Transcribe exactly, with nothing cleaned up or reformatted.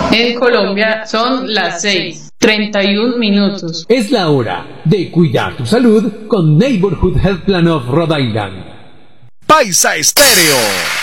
En Colombia son las seis, treinta y un minutos. Es la hora de cuidar tu salud con Neighborhood Health Plan of Rhode Island. Paisa Estéreo.